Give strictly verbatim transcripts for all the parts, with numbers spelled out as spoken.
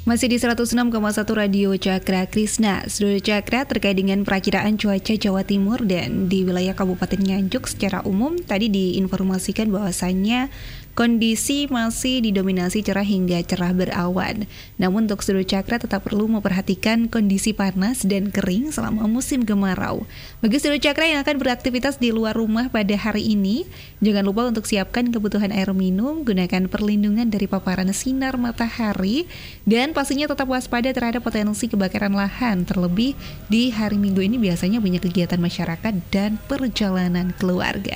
Masih di seratus enam koma satu Radio Cakra Krisna. Saudara Cakra, terkait dengan perakiraan cuaca Jawa Timur dan di wilayah Kabupaten Nganjuk secara umum, tadi diinformasikan bahwasannya kondisi masih didominasi cerah hingga cerah berawan. Namun untuk saudara Cakra tetap perlu memperhatikan kondisi panas dan kering selama musim kemarau. Bagi saudara Cakra yang akan beraktivitas di luar rumah pada hari ini, jangan lupa untuk siapkan kebutuhan air minum, gunakan perlindungan dari paparan sinar matahari, dan pastinya tetap waspada terhadap potensi kebakaran lahan. Terlebih di hari Minggu ini biasanya banyak kegiatan masyarakat dan perjalanan keluarga.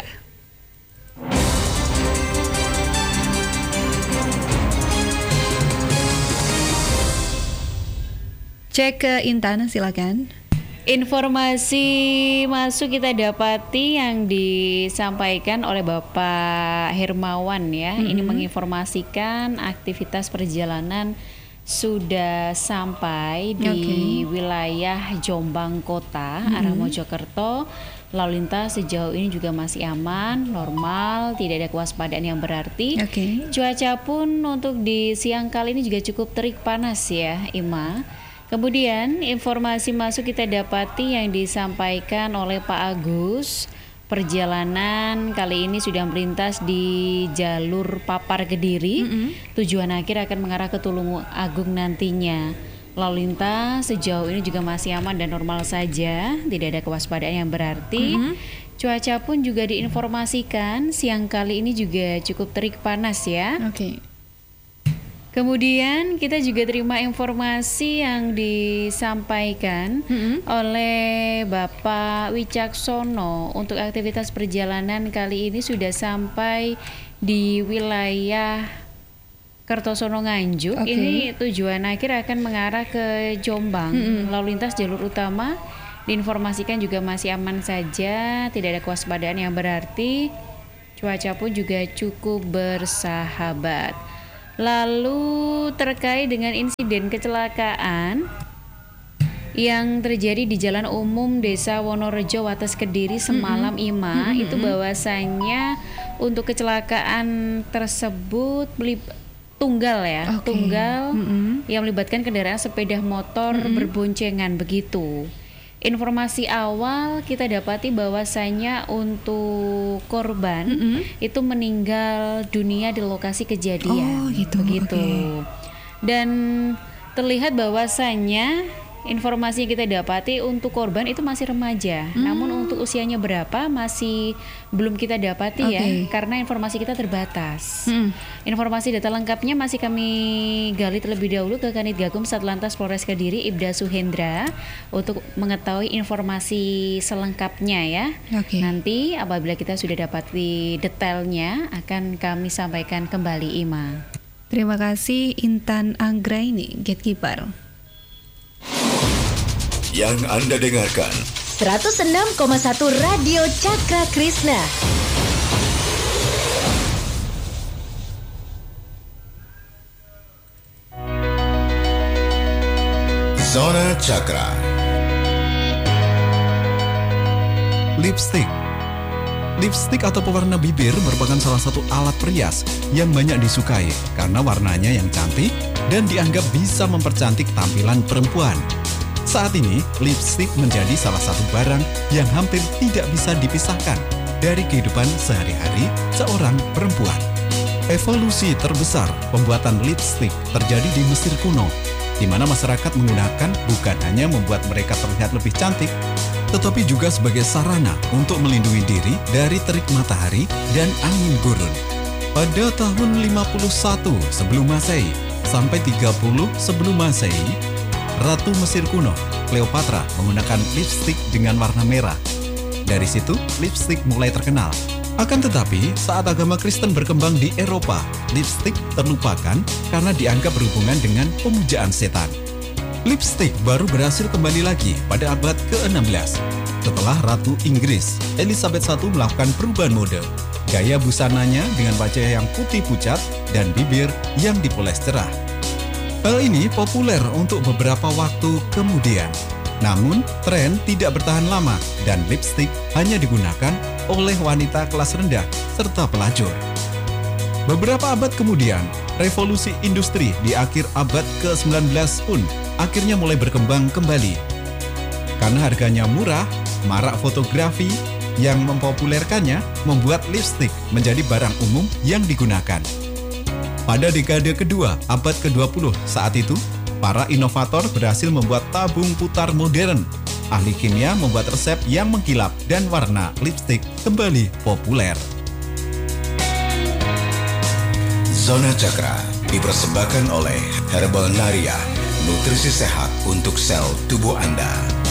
Cek ke Intan, silakan. Informasi masuk kita dapati yang disampaikan oleh Bapak Hermawan ya. Mm-hmm. Ini menginformasikan aktivitas perjalanan sudah sampai di okay. wilayah Jombang Kota, mm-hmm. arah Mojokerto. Lalu lintas sejauh ini juga masih aman, normal, tidak ada kewaspadaan yang berarti. Okay. Cuaca pun untuk di siang kali ini juga cukup terik panas ya, Ima. Kemudian informasi masuk kita dapati yang disampaikan oleh Pak Agus, perjalanan kali ini sudah melintas di jalur Papar Kediri, mm-hmm. tujuan akhir akan mengarah ke Tulung Agung nantinya. Lalu lintas sejauh ini juga masih aman dan normal saja, tidak ada kewaspadaan yang berarti. Mm-hmm. Cuaca pun juga diinformasikan siang kali ini juga cukup terik panas ya. Oke. Okay. Kemudian kita juga terima informasi yang disampaikan mm-hmm. oleh Bapak Wicaksono untuk aktivitas perjalanan kali ini sudah sampai di wilayah Kertosono Nganjuk. Okay. Ini tujuan akhir akan mengarah ke Jombang. Mm-hmm. Lalu lintas jalur utama diinformasikan juga masih aman saja, tidak ada kewaspadaan yang berarti. Cuaca pun juga cukup bersahabat. Lalu terkait dengan insiden kecelakaan yang terjadi di Jalan Umum Desa Wonorejo Wates Kediri semalam mm-hmm. Ima, mm-hmm. itu bahwasannya untuk kecelakaan tersebut melib- tunggal ya, okay. tunggal mm-hmm. yang melibatkan kendaraan sepeda motor mm-hmm. berboncengan begitu. Informasi awal kita dapati bahwasanya untuk korban mm-hmm. itu meninggal dunia di lokasi kejadian. Oh, gitu. Begitu. Okay. Dan terlihat bahwasanya informasi yang kita dapati untuk korban itu masih remaja. Mm. Namun untuk usianya berapa masih belum kita dapati okay. ya, karena informasi kita terbatas. Mm. Informasi data lengkapnya masih kami gali terlebih dahulu ke Kanit Gakum Satlantas Polres Kediri Ibda Suhendra untuk mengetahui informasi selengkapnya ya. Okay. Nanti apabila kita sudah dapati detailnya akan kami sampaikan kembali, Ima. Terima kasih Intan Anggraini, Gatekeeper. Yang Anda dengarkan seratus enam koma satu Radio Cakra Krisna. Zona Cakra. Lipstick. Lipstick atau pewarna bibir merupakan salah satu alat perias yang banyak disukai karena warnanya yang cantik dan dianggap bisa mempercantik tampilan perempuan. Saat ini, lipstick menjadi salah satu barang yang hampir tidak bisa dipisahkan dari kehidupan sehari-hari seorang perempuan. Evolusi terbesar pembuatan lipstick terjadi di Mesir kuno, di mana masyarakat menggunakan bukan hanya membuat mereka terlihat lebih cantik, tetapi juga sebagai sarana untuk melindungi diri dari terik matahari dan angin gurun. Pada tahun lima puluh satu sebelum Masehi sampai tiga puluh sebelum Masehi, Ratu Mesir kuno, Cleopatra, menggunakan lipstik dengan warna merah. Dari situ, lipstik mulai terkenal. Akan tetapi, saat agama Kristen berkembang di Eropa, lipstik terlupakan karena dianggap berhubungan dengan pemujaan setan. Lipstik baru berhasil kembali lagi pada abad ke-enam belas, setelah Ratu Inggris, Elizabeth satu melakukan perubahan mode. Gaya busananya dengan wajah yang putih pucat dan bibir yang dipoles cerah. Hal ini populer untuk beberapa waktu kemudian. Namun, tren tidak bertahan lama dan lipstik hanya digunakan oleh wanita kelas rendah serta pelacur. Beberapa abad kemudian, revolusi industri di akhir abad ke sembilan belas pun akhirnya mulai berkembang kembali. Karena harganya murah, marak fotografi yang mempopulerkannya membuat lipstik menjadi barang umum yang digunakan. Pada dekade kedua abad ke dua puluh saat itu, para inovator berhasil membuat tabung putar modern. Ahli kimia membuat resep yang mengkilap dan warna lipstik kembali populer. Zona Cakra dipersembahkan oleh Herbal Naria, nutrisi sehat untuk sel tubuh Anda.